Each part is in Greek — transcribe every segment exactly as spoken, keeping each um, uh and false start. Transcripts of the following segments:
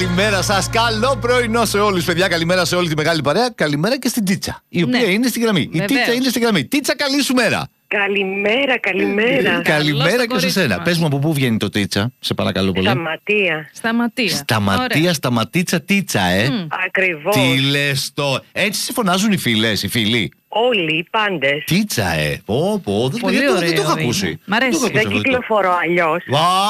Καλημέρα σας, καλό πρωινό σε όλους, παιδιά. Καλημέρα σε όλη τη μεγάλη παρέα. Καλημέρα και στην Τίτσα, η οποία ναι. είναι στην γραμμή. Βεβαίως. Η Τίτσα είναι στην γραμμή. Τίτσα, καλή σου μέρα. Καλημέρα, καλημέρα. Ε, καλημέρα και σε σένα. Πες μου από πού βγαίνει το Τίτσα, σε παρακαλώ πολύ. Σταματία. Σταματία. Σταματία, σταματίτσα, Τίτσα, ε. Mm. Ακριβώς. Τι λες το. Έτσι σε φωνάζουν οι φίλες, οι φίλοι. Όλοι, οι πάντες. Τίτσα, ε. Πω, πω. Δεν, Πολύ δεν, ωραίο, δεν το είχα είναι. ακούσει. Μ' αρέσει. Δεν κυκλοφορώ αλλιώς.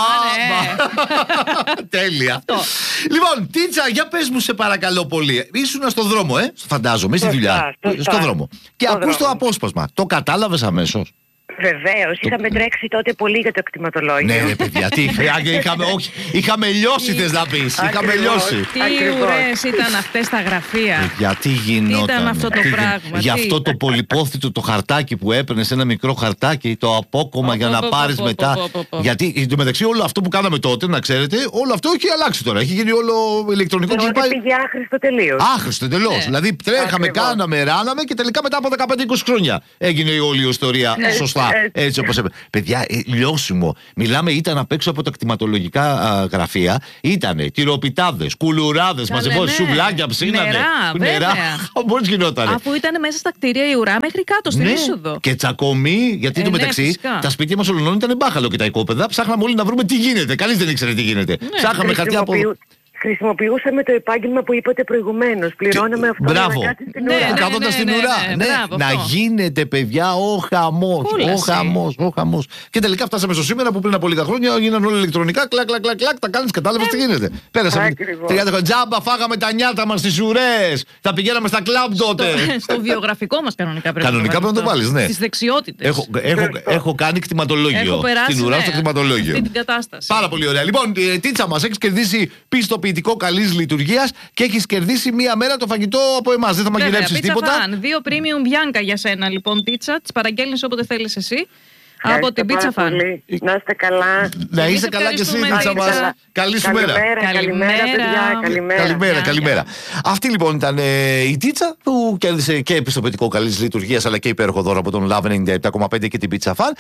Τέλεια. Λοιπόν, Τίτσα, για πες μου σε παρακαλώ πολύ. Ήσουνα στον δρόμο, ε. Φαντάζομαι, στη δουλειά. Στον δρόμο. Και ακούς το απόσπασμα. Το κατάλαβες αμέσως? Βεβαίως, είχαμε τρέξει τότε πολύ για το κτηματολόγιο. Ναι, ρε παιδιά, τι είχαμε, όχι, είχαμε λιώσει, θες να πεις. Είχαμε λιώσει. Τι ουρές ήταν αυτές τα γραφεία. Γιατί γινόταν. Τι ήταν αυτό το πράγμα. Για αυτό το πολυπόθητο το χαρτάκι που έπαιρνες, ένα μικρό χαρτάκι, το απόκομμα για να πάρεις μετά. Γιατί εν τω μεταξύ όλο αυτό που κάναμε τότε, να ξέρετε, όλο αυτό έχει αλλάξει τώρα. Έχει γίνει όλο ηλεκτρονικό. Τότε πήγε άχρηστο τελείως. Άχρηστο τελείως. Δηλαδή τρέχαμε, κάναμε, ράναμε και τελικά μετά από δεκαπέντε είκοσι χρόνια έγινε όλη η ιστορία σωστά. Έτσι όπως έπρεπε. Παιδιά, λιώσιμο. Μιλάμε, ήταν απ' έξω από τα κτηματολογικά α, γραφεία. Ήτανε τυροπιτάδες, κουλουράδες, μαζευόντες, ναι, σουβλάκια ψήνανε. Νερά, νερά. Πώς γινότανε. Αφού ήταν μέσα στα κτίρια η ουρά μέχρι κάτω στην ναι. είσοδο. Και τσακωμοί, γιατί ε, το μεταξύ ναι, τα σπίτια μας ολονών ήταν μπάχαλο και τα οικόπεδα. Ψάχναμε όλοι να βρούμε τι γίνεται. Κανείς δεν ήξερε τι γίνεται. Ναι. Ψάχναμε χαρτιά από. Χρησιμοποιούσαμε το επάγγελμα που είπατε προηγουμένως. Πληρώναμε αυτό. Μπράβο. Να κάτσει στην ναι, ουρά. Ναι, καθόταν ναι, στην ναι, ουρά. Ναι, ναι, ναι. Να γίνεται, παιδιά, ο χαμός. Ο χαμός, ο χαμός. Και τελικά φτάσαμε στο σήμερα που πριν από λίγα χρόνια έγιναν όλα ηλεκτρονικά. Κλακ, κλακ, κλακ, κλακ. Τα κάνεις, κατάλαβες τι γίνεται. Πέρασαμε τριάντα χρόνια. Τζάμπα, φάγαμε τα νιάτα μας στις ουρές. Θα πηγαίναμε στα κλαμπ τότε. Στο βιογραφικό μας κανονικά πρέπει κανονικά πρέπει να το βάλεις, ναι. Στις δεξιότητες. Έχω κάνει κτηματολόγιο. Στην ουρά στο κτηματολόγιο. Στην κατάσταση. Πάρα πολύ ωραία. Λοιπόν, Τίτσα μας, έχεις κερδίσει πιστοποιητικό καλής λειτουργίας και έχεις κερδίσει μία μέρα το φαγητό από εμάς. Δεν θα μαγειρέψεις τίποτα. Φαν. Δύο premium bianca για σένα, λοιπόν, Τίτσα. Τις παραγγέλνεις όποτε θέλεις εσύ. Από την Pizza Fan. Να είστε καλά. Να είστε καλά και εσύ, Τίτσα μας. Καλή σου μέρα. Καλημέρα, παιδιά. Καλημέρα. Καλημέρα, καλημέρα. Αυτή λοιπόν ήταν ε, η Τίτσα που κέρδισε και επιστοποιητικό καλής λειτουργίας αλλά και υπέροχο δώρο από τον Love ενενήντα επτά κόμμα πέντε και την Pizza Fan.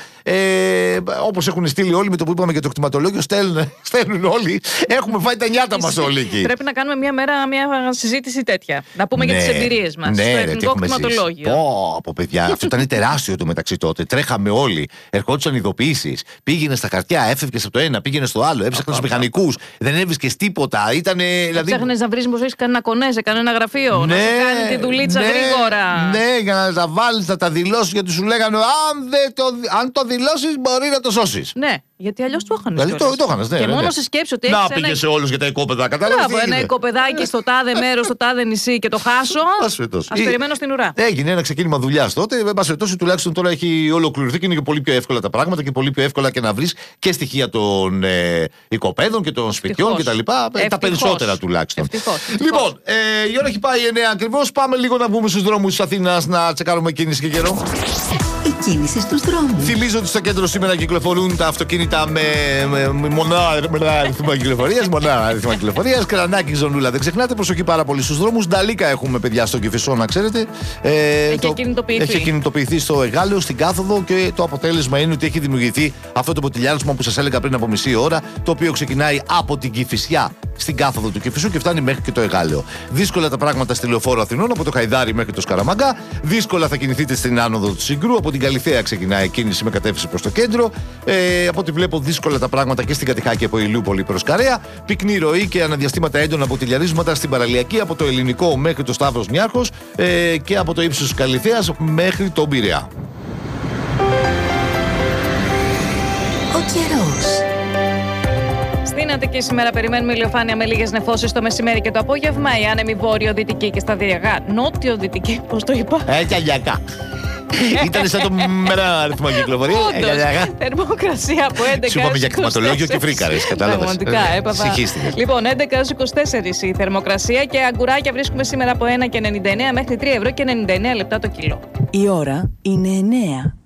Ε, όπως έχουν στείλει όλοι με το που είπαμε για το κτηματολόγιο, στέλνουν, στέλνουν όλοι. Έχουμε φάει τα νιάτα μας όλοι εκεί. Πρέπει να κάνουμε μια μέρα μια συζήτηση τέτοια. Να πούμε ναι, για τις εμπειρίες μας. Ναι, στο εθνικό κτηματολόγιο. Πω, από παιδιά, αυτό ήταν τεράστιο το μεταξύ τότε. Τρέχαμε όλοι. Ερχόντουσαν ειδοποιήσεις. Πήγαινε στα χαρτιά, έφευγε από το ένα, πήγαινε στο άλλο, έψαχνε του μηχανικούς. Δεν έβρισκε τίποτα. Ήτανε. Δηλαδή... Ψάχνε να βρει πως έχει κανένα κονέ σε κανένα γραφείο. Ναι, να σου κάνει τη δουλίτσα ναι, γρήγορα. Ναι, για να τα βάλει, να τα δηλώσει, γιατί σου λέγανε αν, το, αν το δηλώσει, μπορεί να το σώσει. Ναι. Γιατί αλλιώς το έχανε. Δηλαδή το, το έχανες, ναι. Και ναι, μόνο ναι. σε σκέψη ότι να έχεις πήγε ένα... σε όλους για τα οικόπεδα, κατάλαβες. Μπράβο, ένα οικοπεδάκι στο τάδε μέρος, στο τάδε νησί και το χάσω. Ας Ή... περιμένω στην ουρά. Έγινε ένα ξεκίνημα δουλειάς τότε. Εν πάση περιπτώσει, τουλάχιστον τώρα έχει ολοκληρωθεί και είναι και πολύ πιο εύκολα τα πράγματα και πολύ πιο εύκολα και να βρεις και στοιχεία των ε, οικοπαίδων και των σπιτιών κτλ. Τα περισσότερα τουλάχιστον. Ευτυχώς. Λοιπόν, ε, η ώρα έχει πάει εννιά ακριβώς. Πάμε λίγο να βγούμε στους δρόμους της Αθήνας να τσεκάρουμε κίνηση και καιρό. Η κίνηση στους δρόμους. Θυμίζω ότι στο κέντρο σήμερα κυκλοφορούν τα αυτοκίνητα με, με, με μονά αριθμό κυκλοφορίας. Μονά αριθμό κυκλοφορίας. Κρανάκι, ζωνούλα. Δεν ξεχνάτε, προσοχή πάρα πολύ στους δρόμους. Νταλίκα έχουμε, παιδιά, στο Κηφισό, να ξέρετε. Ε, έχει το, κινητοποιηθεί. Έχει κινητοποιηθεί στο Εγάλεο, στην κάθοδο και το αποτέλεσμα είναι ότι έχει δημιουργηθεί αυτό το ποτηλιάρισμα που σας έλεγα πριν από μισή ώρα. Το οποίο ξεκινάει από την Κηφισιά στην κάθοδο του Κηφισού και φτάνει μέχρι και το Εγάλεο. Δύσκολα τα πράγματα στη Λεωφόρο Αθηνών από το Χαϊδάρι μέχρι το Σκαραμαγκά. Δύσκολα θα κινηθείτε στην άνοδο του Συγκρού. Από την Καλιθέα ξεκινάει κίνηση με κατεύθυνση προς το κέντρο. Ε, από ό,τι βλέπω, δύσκολα τα πράγματα και στην Κατηχάκη από Ηλιούπολη προς Καρέα. Πυκνή ροή και αναδιαστήματα έντονα ποτηλιαρίσματα στην παραλιακή από το Ελληνικό μέχρι το Σταύρος Νιάρχος ε, και από το ύψος της Καλιθέας μέχρι τον Πειραιά. Ο καιρός. Στην Αττική σήμερα περιμένουμε ηλιοφάνεια με λίγες νεφώσεις το μεσημέρι και το απόγευμα. Η άνεμη βόρειο-δυτική και σταδιακά νότιο-δυτική, πώς το είπα. Έτσι αγιακά. Ήταν σαν το μέρα αριθμό κυκλοφορία. Θερμοκρασία από έντεκα. Σου είπαμε για κτηματολόγιο και φρίκαρες, κατάλαβες. Πραγματικά, έπαθα. Λοιπόν, έντεκα έως είκοσι τέσσερα η θερμοκρασία και αγκουράκια βρίσκουμε σήμερα από ένα και ενενήντα εννέα μέχρι τρία ευρώ και ενενήντα εννέα λεπτά το κιλό. Η ώρα είναι εννέα.